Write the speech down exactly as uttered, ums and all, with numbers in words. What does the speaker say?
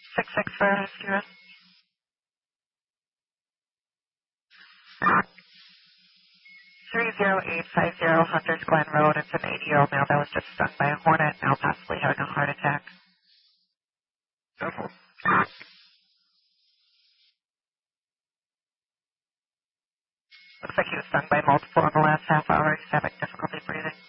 six six for rescue. three zero eight five zero Hunters Glen Road. It's an eighty-year-old male that was just stung by a hornet, now possibly having a heart attack. Careful. Looks like he was stung by multiple in the last half hour. He's having difficulty breathing.